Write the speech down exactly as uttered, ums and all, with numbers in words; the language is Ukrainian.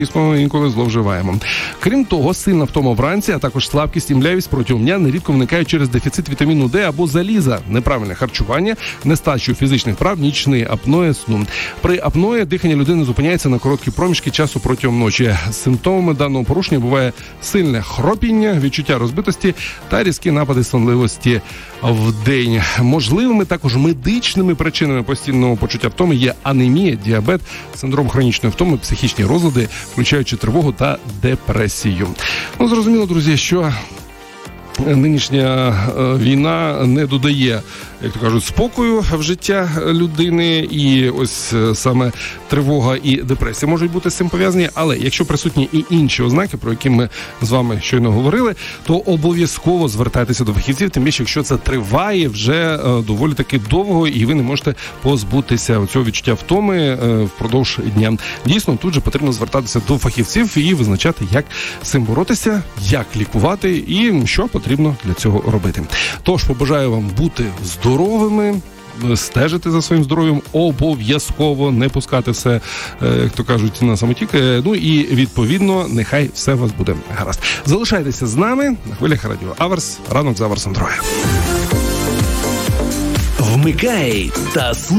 Дійсно, інколи зловживаємо. Крім того, сильна втома вранці, а також слабкість і млявість протягом дня нерідко виникають через дефіцит вітаміну Д або заліза, неправильне харчування, нестачу фізичних прав, нічний апноє сну. При апної дихання людини зупиняється на короткі проміжки часу протягом ночі. Симптомами даного порушення буває сильне хропіння, відчуття розбитості та різкі напади сонливості в день. Можливими також медичними причинами постійного почуття втоми є анемія, діабет, синдром хронічної втоми, психічні розлади, включаючи тривогу та депресію. Ну, зрозуміло, друзі, що нинішня е, війна не додає, як то кажуть, спокою в життя людини, і ось е, саме тривога і депресія можуть бути з цим пов'язані, але якщо присутні і інші ознаки, про які ми з вами щойно говорили, то обов'язково звертайтеся до фахівців, тим більше, якщо це триває вже е, доволі таки довго, і ви не можете позбутися цього відчуття втоми е, впродовж дня. Дійсно, тут же потрібно звертатися до фахівців і визначати, як з цим боротися, як лікувати і що потрібно для цього робити. Тож, побажаю вам бути здоровими, стежити за своїм здоров'ям, обов'язково не пускати все, як то кажуть, на самотік. Ну і, відповідно, нехай все у вас буде гаразд. Залишайтеся з нами на хвилях радіо Аверс. Ранок з Аверсом троє. Вмикай та слухай.